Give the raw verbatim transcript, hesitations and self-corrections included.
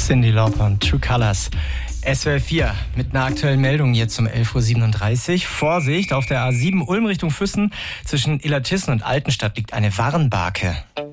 Cyndi Lauper und True Colors. S W R vier mit einer aktuellen Meldung jetzt um elf Uhr siebenunddreißig. Vorsicht, auf der A sieben Ulm Richtung Füssen zwischen Illertissen und Altenstadt liegt eine Warnbarke.